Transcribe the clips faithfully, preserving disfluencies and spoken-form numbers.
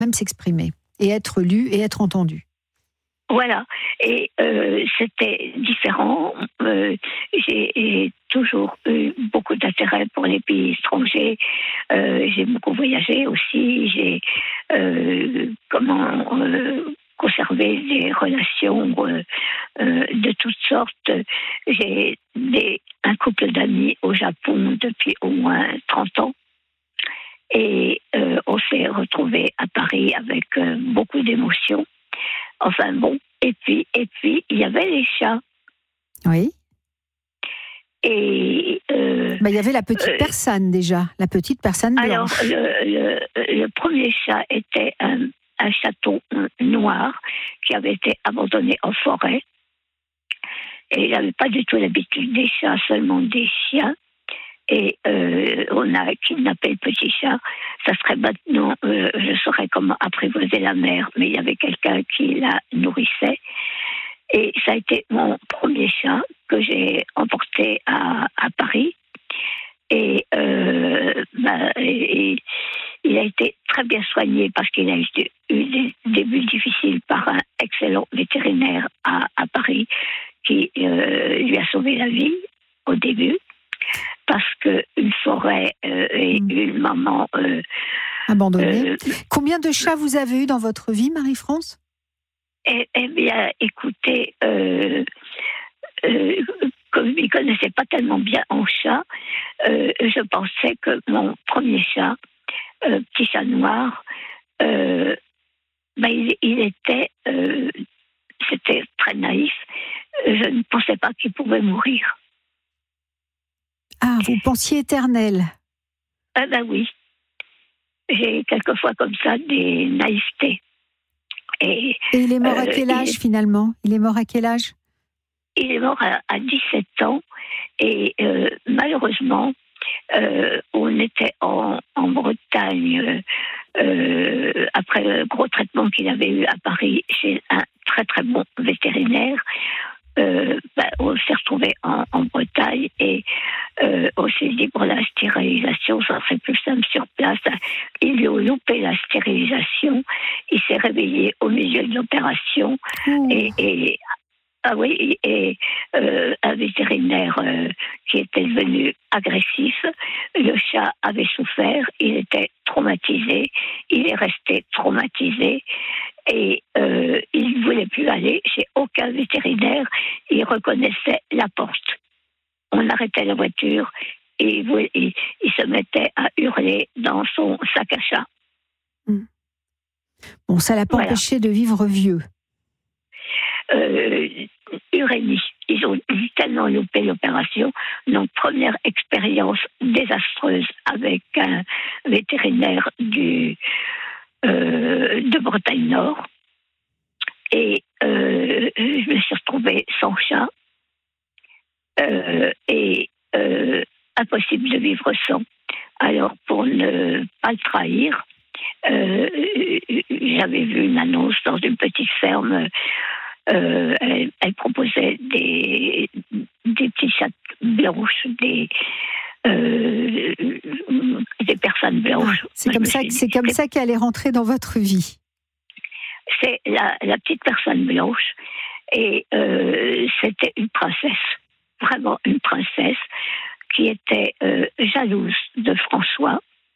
même s'exprimer et être lu et être entendu. Voilà, et euh, c'était différent. Euh, j'ai, j'ai toujours eu beaucoup d'intérêt pour les pays étrangers. Euh, j'ai beaucoup voyagé aussi. J'ai euh, comment euh, conservé des relations euh, euh, de toutes sortes. J'ai des, un couple d'amis au Japon depuis au moins trente ans. Et euh, on s'est retrouvés à Paris avec euh, beaucoup d'émotions. Enfin bon, et puis, et puis, il y avait les chats. Oui. Et euh, bah, il y avait la petite euh, persane déjà, la petite persane blanche. Alors, le, le, le premier chat était un, un chaton noir qui avait été abandonné en forêt. Et il n'avait pas du tout l'habitude des chats, seulement des chiens. Et euh, on a kidnappé le petit chat. Ça serait maintenant, euh, je saurais comment apprivoiser la mère, mais il y avait quelqu'un qui la nourrissait. Et ça a été mon premier chat que j'ai emporté à, à Paris. Et, euh, bah, et, et il a été très bien soigné parce qu'il a eu des débuts difficiles par un excellent vétérinaire à, à Paris qui euh, lui a sauvé la vie au début. Parce qu'une forêt euh, et mmh. une maman euh, abandonnée. Euh, Combien de chats vous avez eu dans votre vie, Marie-France ? Eh, eh bien, écoutez, euh, euh, comme je ne m'y connaissais pas tellement bien en chat, euh, je pensais que mon premier chat, euh, petit chat noir, euh, ben, il, il était, euh, c'était très naïf. Je ne pensais pas qu'il pouvait mourir. Ah, vous pensiez éternel ? Ah ben oui. J'ai quelquefois comme ça des naïvetés. Et, Et il est mort euh, à quel âge il, finalement ? Il est mort à quel âge ? Il est mort à, à dix-sept ans. Et euh, malheureusement, euh, on était en, en Bretagne euh, après le gros traitement qu'il avait eu à Paris chez un très très bon vétérinaire. Euh, bah, on s'est retrouvé en, en Bretagne et euh, on s'est dit pour la stérilisation, ça serait plus simple sur place. Ils lui ont loupé la stérilisation. Il s'est réveillé au milieu de l'opération et, et ah oui, et euh, un vétérinaire euh, qui était devenu agressif. Le chat avait souffert, il était traumatisé, il est resté traumatisé et euh, il ne voulait plus aller chez aucun vétérinaire. Il reconnaissait la porte. On arrêtait la voiture et il, il, il se mettait à hurler dans son sac à chat. Bon, ça l'a pas voilà. empêché de vivre vieux. Euh, Urénie. Ils ont tellement loupé l'opération. Donc, première expérience désastreuse avec un vétérinaire du, euh, de Bretagne Nord. Et euh, je me suis retrouvée sans chat. Euh, et euh, impossible de vivre sans. Alors, pour ne pas le trahir, euh, j'avais vu une annonce dans une petite ferme. Euh, elle, elle proposait des, des petits chats blanches, des, euh, des personnes blanches. Ah, c'est comme, ça, c'est comme ça qu'elle est rentrée dans votre vie. C'est la, la petite personne blanche et euh, c'était une princesse, vraiment une princesse qui était euh, jalouse de François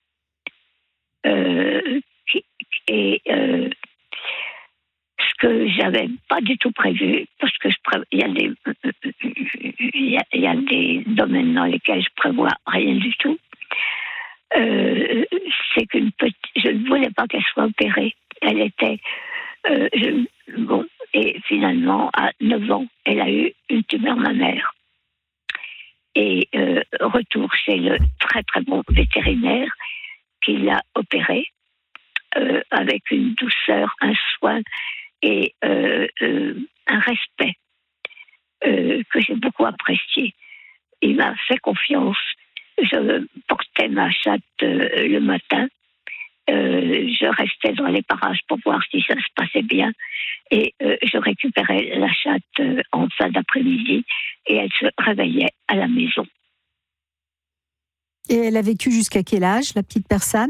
euh, qui, et euh, ce que j'avais pas du tout prévu, parce que je pré... il y a des il y a, il y a des domaines dans lesquels je prévois rien du tout. Euh, c'est qu'une petite, je ne voulais pas qu'elle soit opérée. Elle était euh, je... bon et finalement à neuf ans, elle a eu une tumeur mammaire. Et euh, retour chez le très très bon vétérinaire qui l'a opérée euh, avec une douceur, un soin et euh, euh, un respect euh, que j'ai beaucoup apprécié. Il m'a fait confiance. Je portais ma chatte euh, le matin. Euh, je restais dans les parages pour voir si ça se passait bien. Et euh, je récupérais la chatte euh, en fin d'après-midi et elle se réveillait à la maison. Et elle a vécu jusqu'à quel âge, la petite personne ?